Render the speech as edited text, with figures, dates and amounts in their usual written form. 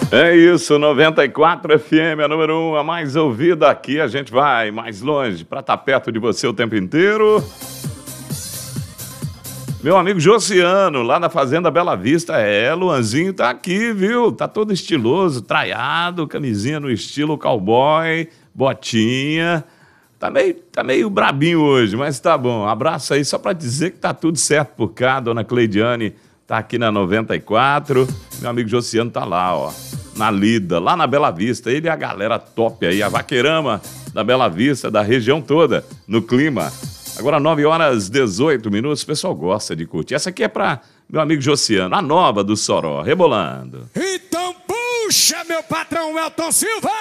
É isso, 94 FM, a número 1, a mais ouvida aqui. A gente vai mais longe para estar perto de você o tempo inteiro. Meu amigo Josiano, lá na Fazenda Bela Vista. Luanzinho tá aqui, viu? Tá todo estiloso, traiado, camisinha no estilo cowboy, botinha. Tá meio brabinho hoje, mas tá bom. Abraço aí só para dizer que tá tudo certo por cá. Dona Cleidiane tá aqui na 94. Meu amigo Josiano tá lá, ó, na lida, lá na Bela Vista. Ele e a galera top aí, a vaqueirama da Bela Vista, da região toda, no clima. Agora 9h18, o pessoal gosta de curtir. Essa aqui é para meu amigo Josiano, a nova do Soró, rebolando. Então puxa, meu patrão Elton Silva!